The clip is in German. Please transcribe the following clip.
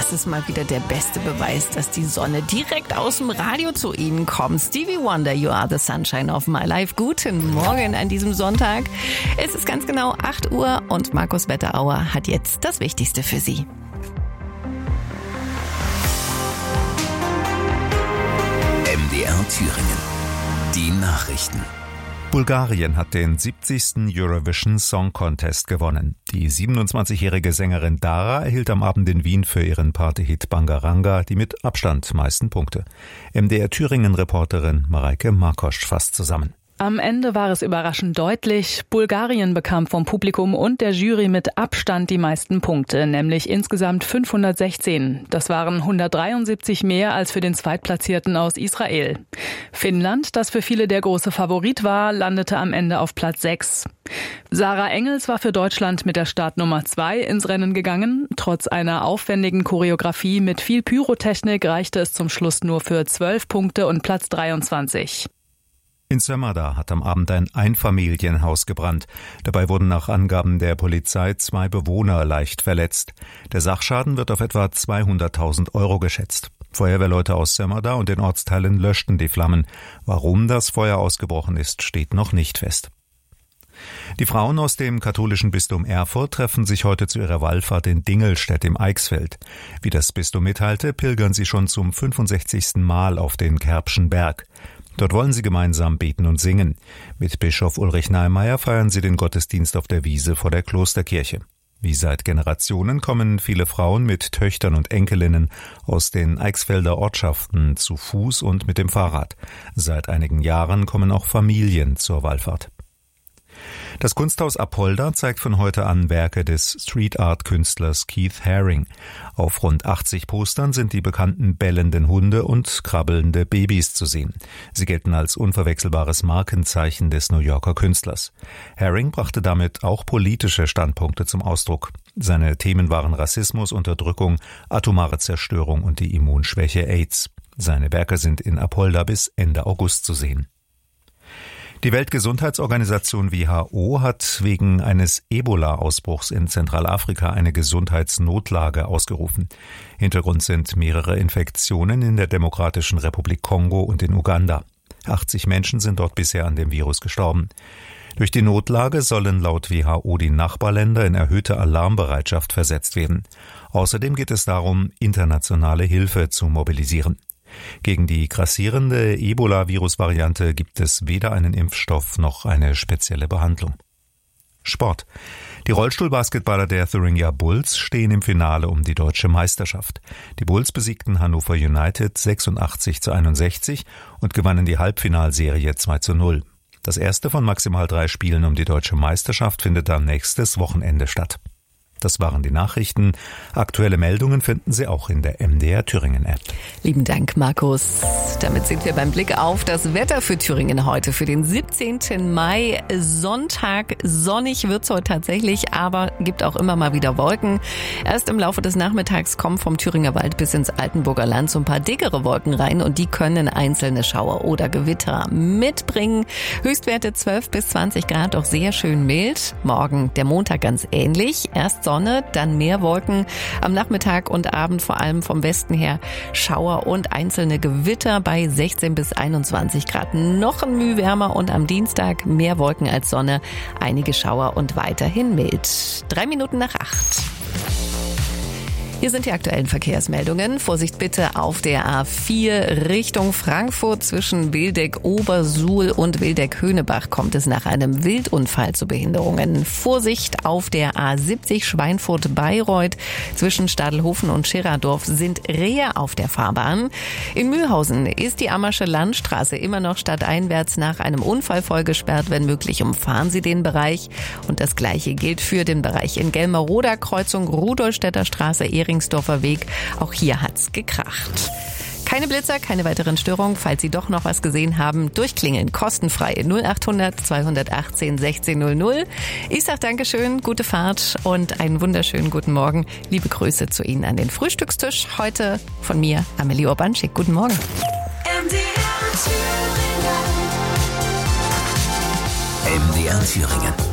das ist mal wieder der beste Beweis, dass die Sonne direkt aus dem Radio zu Ihnen kommt. Stevie Wonder, You Are the Sunshine of My Life. Guten Morgen an diesem Sonntag. Es ist ganz genau 8 Uhr und Markus Wetterauer hat jetzt das Wichtigste für Sie. MDR Thüringen. Die Nachrichten. Bulgarien hat den 70. Eurovision Song Contest gewonnen. Die 27-jährige Sängerin Dara erhielt am Abend in Wien für ihren Partyhit Bangaranga die mit Abstand meisten Punkte. MDR Thüringen-Reporterin Mareike Markosch fasst zusammen. Am Ende war es überraschend deutlich. Bulgarien bekam vom Publikum und der Jury mit Abstand die meisten Punkte, nämlich insgesamt 516. Das waren 173 mehr als für den Zweitplatzierten aus Israel. Finnland, das für viele der große Favorit war, landete am Ende auf Platz 6. Sarah Engels war für Deutschland mit der Startnummer 2 ins Rennen gegangen. Trotz einer aufwendigen Choreografie mit viel Pyrotechnik reichte es zum Schluss nur für 12 Punkte und Platz 23. In Sömmerda hat am Abend ein Einfamilienhaus gebrannt. Dabei wurden nach Angaben der Polizei 2 Bewohner leicht verletzt. Der Sachschaden wird auf etwa 200.000 Euro geschätzt. Feuerwehrleute aus Sömmerda und den Ortsteilen löschten die Flammen. Warum das Feuer ausgebrochen ist, steht noch nicht fest. Die Frauen aus dem katholischen Bistum Erfurt treffen sich heute zu ihrer Wallfahrt in Dingelstädt im Eichsfeld. Wie das Bistum mitteilte, pilgern sie schon zum 65. Mal auf den Kerbschen Berg. Dort wollen sie gemeinsam beten und singen. Mit Bischof Ulrich Neimeyer feiern sie den Gottesdienst auf der Wiese vor der Klosterkirche. Wie seit Generationen kommen viele Frauen mit Töchtern und Enkelinnen aus den Eichsfelder Ortschaften zu Fuß und mit dem Fahrrad. Seit einigen Jahren kommen auch Familien zur Wallfahrt. Das Kunsthaus Apolda zeigt von heute an Werke des Street-Art-Künstlers Keith Haring. Auf rund 80 Postern sind die bekannten bellenden Hunde und krabbelnde Babys zu sehen. Sie gelten als unverwechselbares Markenzeichen des New Yorker Künstlers. Haring brachte damit auch politische Standpunkte zum Ausdruck. Seine Themen waren Rassismus, Unterdrückung, atomare Zerstörung und die Immunschwäche AIDS. Seine Werke sind in Apolda bis Ende August zu sehen. Die Weltgesundheitsorganisation WHO hat wegen eines Ebola-Ausbruchs in Zentralafrika eine Gesundheitsnotlage ausgerufen. Hintergrund sind mehrere Infektionen in der Demokratischen Republik Kongo und in Uganda. 80 Menschen sind dort bisher an dem Virus gestorben. Durch die Notlage sollen laut WHO die Nachbarländer in erhöhte Alarmbereitschaft versetzt werden. Außerdem geht es darum, internationale Hilfe zu mobilisieren. Gegen die grassierende Ebola-Virus-Variante gibt es weder einen Impfstoff noch eine spezielle Behandlung. Sport. Die Rollstuhlbasketballer der Thuringia Bulls stehen im Finale um die deutsche Meisterschaft. Die Bulls besiegten Hannover United 86-61 und gewannen die Halbfinalserie 2-0. Das erste von maximal 3 Spielen um die deutsche Meisterschaft findet dann nächstes Wochenende statt. Das waren die Nachrichten. Aktuelle Meldungen finden Sie auch in der MDR Thüringen App. Lieben Dank, Markus. Damit sind wir beim Blick auf das Wetter für Thüringen heute, für den 17. Mai. Sonntag, sonnig wird's heute tatsächlich, aber gibt auch immer mal wieder Wolken. Erst im Laufe des Nachmittags kommen vom Thüringer Wald bis ins Altenburger Land so ein paar dickere Wolken rein und die können einzelne Schauer oder Gewitter mitbringen. Höchstwerte 12 bis 20 Grad, auch sehr schön mild. Morgen, der Montag, ganz ähnlich. Erst Sonne, dann mehr Wolken. Am Nachmittag und Abend vor allem vom Westen her Schauer und einzelne Gewitter bei 16 bis 21 Grad. Noch ein Mühe wärmer und am Dienstag mehr Wolken als Sonne, einige Schauer und weiterhin mild. 3 Minuten nach 8. Hier sind die aktuellen Verkehrsmeldungen. Vorsicht bitte auf der A4 Richtung Frankfurt zwischen Wildeck-Obersuhl und Wildeck-Höhnebach kommt es nach einem Wildunfall zu Behinderungen. Vorsicht auf der A70 Schweinfurt-Bayreuth zwischen Stadelhofen und Schirardorf sind Rehe auf der Fahrbahn. In Mühlhausen ist die Ammersche Landstraße immer noch stadteinwärts nach einem Unfall vollgesperrt. Wenn möglich, umfahren Sie den Bereich. Und das Gleiche gilt für den Bereich in Gelmerroda, Kreuzung Rudolstädter Straße, Ehringsdorfer Weg. Auch hier hat's gekracht. Keine Blitzer, keine weiteren Störungen. Falls Sie doch noch was gesehen haben, durchklingeln. Kostenfrei 0800 218 1600. Ich sage Dankeschön, gute Fahrt und einen wunderschönen guten Morgen. Liebe Grüße zu Ihnen an den Frühstückstisch. Heute von mir, Amelie Urbanschik. Guten Morgen. MDR Thüringen.